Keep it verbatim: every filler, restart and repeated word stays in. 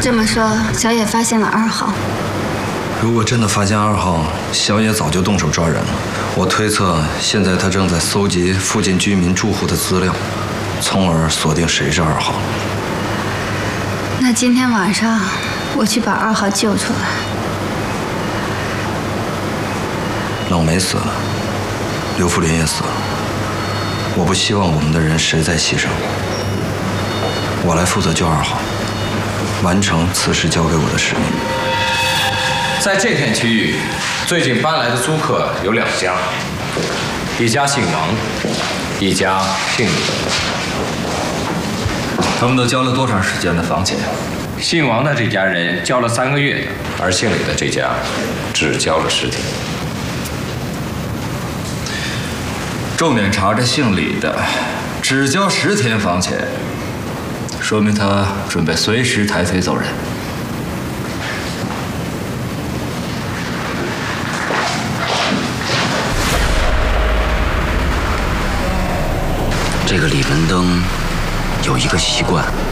这么说，小野发现了二号。 如果真的发现二号，小野早就动手抓人了。我推测，现在他正在搜集附近居民住户的资料，从而锁定谁是二号。 那今天晚上我去把二号救出来。 冷梅死了，刘福林也死了。我不希望我们的人谁再牺牲。我来负责救二号，完成此时交给我的使命。 在这片区域，最近搬来的租客有两家，一家姓王，一家姓李。 他们都交了多长时间的房钱？ 姓王的这家人交了三个月，而姓李的这家只交了十天。 重点查这姓李的，只交十天房钱，说明他准备随时抬腿走人。 这个李文登有一个习惯。